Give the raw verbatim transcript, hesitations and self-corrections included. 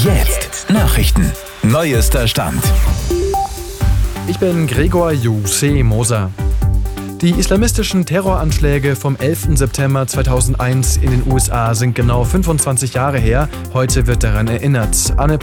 Jetzt Nachrichten. Neuester Stand. Ich bin Gregor Juseh Moser. Die islamistischen Terroranschläge vom elften September zweitausendeins in den U S A sind genau fünfundzwanzig Jahre her. Heute wird daran erinnert. Anne